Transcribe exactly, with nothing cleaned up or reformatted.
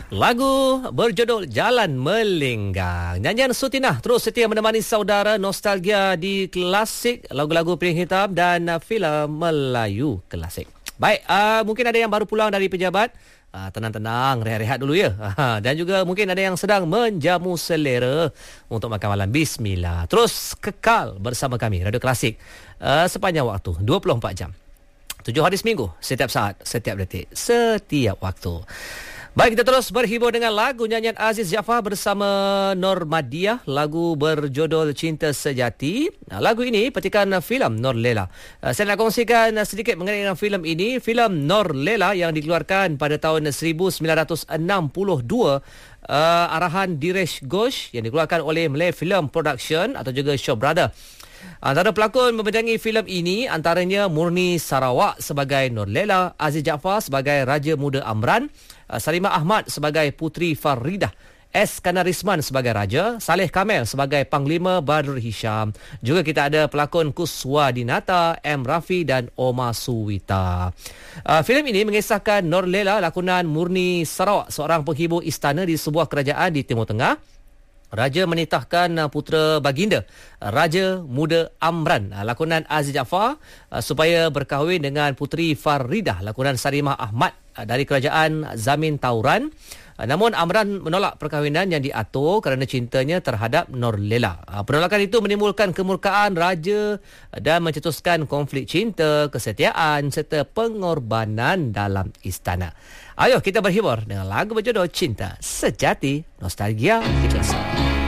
Lagu berjudul Jalan Melenggang. Nyanyian Sutinah terus setia menemani saudara nostalgia di klasik, lagu-lagu piring hitam dan uh, filem Melayu klasik. Baik, uh, mungkin ada yang baru pulang dari pejabat. Uh, tenang-tenang, rehat-rehat dulu ya. Uh, dan juga mungkin ada yang sedang menjamu selera untuk makan malam. Bismillah. Terus kekal bersama kami, Radio Klasik, uh, sepanjang waktu, dua puluh empat jam. tujuh hari seminggu, setiap saat, setiap detik, setiap waktu. Baik, kita terus berhibur dengan lagu nyanyian Aziz Jaafar bersama Normadiyah, lagu berjudul Cinta Sejati. Nah, lagu ini petikan filem Nur Lela. Uh, saya nak kongsikan uh, sedikit mengenai filem ini. Filem Nur Lela yang dikeluarkan pada tahun seribu sembilan ratus enam puluh dua, uh, arahan Diresh Ghosh yang dikeluarkan oleh Malay Film Production atau juga Shaw Brother. Antara pelakon membidangi filem ini antaranya Murni Sarawak sebagai Nur Lela, Aziz Jaafar sebagai Raja Muda Amran, Salimah Ahmad sebagai Putri Faridah, S. Kanarisman sebagai Raja, Saleh Kamel sebagai Panglima Badrul Hisham. Juga kita ada pelakon Kuswa Dinata, M. Rafi dan Omar Suwita. Uh, filem ini mengisahkan Nur Lela, lakonan Murni Sarawak, seorang penghibur istana di sebuah kerajaan di Timur Tengah. Raja menitahkan putera baginda, Raja Muda Amran, lakonan Aziz Jaafar, supaya berkahwin dengan Putri Faridah, lakonan Salimah Ahmad dari kerajaan Zamin Tauran. Namun Amran menolak perkahwinan yang diatur kerana cintanya terhadap Nur Lela. Penolakan itu menimbulkan kemurkaan raja dan mencetuskan konflik cinta, kesetiaan serta pengorbanan dalam istana. Ayo kita berhibur dengan lagu berjudul Cinta Sejati, nostalgia di Klasik.